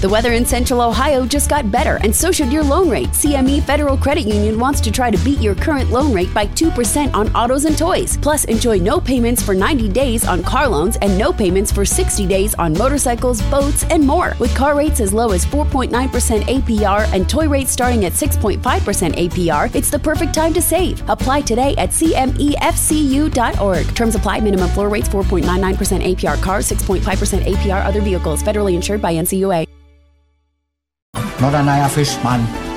The weather in Central Ohio just got better, and so should your loan rate. CME Federal Credit Union wants to try to beat your current loan rate by 2% on autos and toys. Plus, enjoy no payments for 90 days on car loans and no payments for 60 days on motorcycles, boats, and more. With car rates as low as 4.9% APR and toy rates starting at 6.5% APR, it's the perfect time to save. Apply today at CMEFCU.org. Terms apply. Minimum floor rates 4.99% APR cars, 6.5% APR other vehicles. Federally insured by NCUA. Not a naja Fisch, Mann.